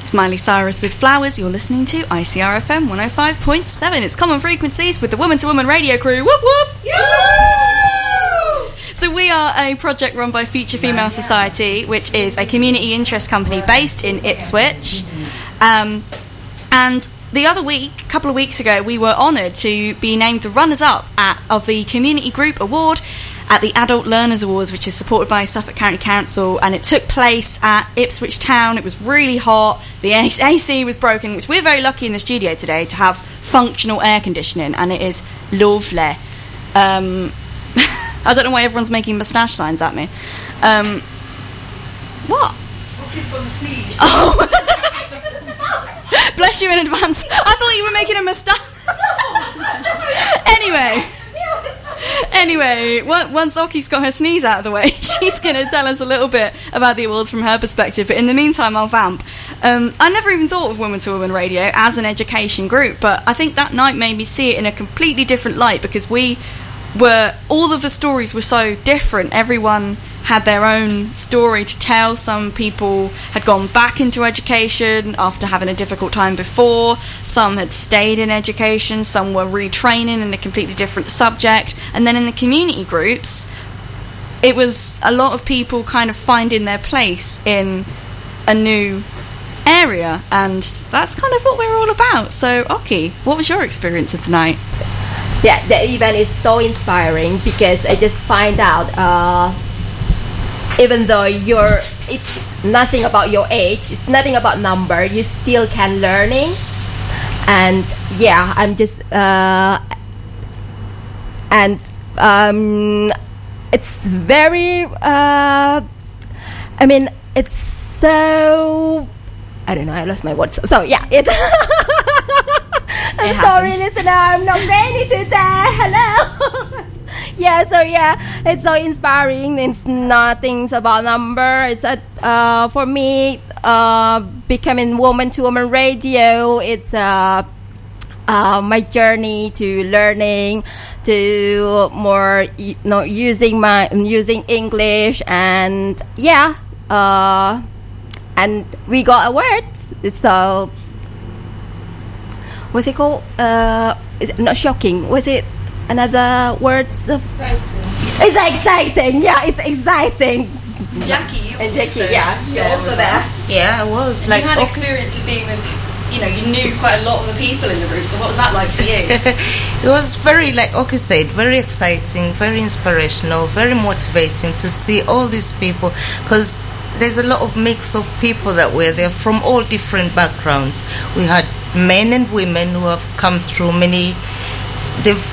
It's Miley Cyrus with Flowers. You're listening to ICRFM 105.7. It's Common Frequencies with the Woman to Woman radio crew. Whoop whoop! So we are a project run by Future Female Society, which is a community interest company based in Ipswich. And the other week, a couple of weeks ago, we were honoured to be named the runners-up of the Community Group Award at the Adult Learners Awards, which is supported by Suffolk County Council, and it took place at Ipswich Town. It was really hot, the AC was broken, which we're very lucky in the studio today to have functional air conditioning, and it is lovely. I don't know why everyone's making moustache signs at me. What? Rocky's got the sneeze. Oh! Bless you in advance. I thought you were making a moustache. Anyway, once Oki's got her sneeze out of the way, she's going to tell us a little bit about the awards from her perspective. But in the meantime, I'll vamp. I never even thought of Woman to Woman Radio as an education group, but I think that night made me see it in a completely different light, because all of the stories were so different. Everyone had their own story to tell. Some people had gone back into education after having a difficult time before. Some had stayed in education. Some were retraining in a completely different subject. And then in the community groups, it was a lot of people kind of finding their place in a new area. And that's kind of what we're all about. So, Oki, what was your experience of the night? Yeah, the event is so inspiring because I just find out even though it's nothing about your age, it's nothing about number, you still can learning. And yeah, I'm just it's very it's so, I don't know, I lost my words. So yeah, it's I'm sorry, listener, I'm not ready to say hello. It's so inspiring. It's nothing about number. It's for me, becoming Woman to Woman Radio. It's my journey to learning, to more using English, and and we got awards. So what's it called? Is it not shocking? Was it another words of Exciting. It's exciting. Yeah, it's exciting. Jackie, you And Jackie, also, you're also there. Yeah, I was. You had experience of being with, you knew quite a lot of the people in the group, so what was that like for you? It was very, like Oki said, very exciting, very inspirational, very motivating to see all these people, because there's a lot of mix of people that were there from all different backgrounds. We had men and women who have come through they've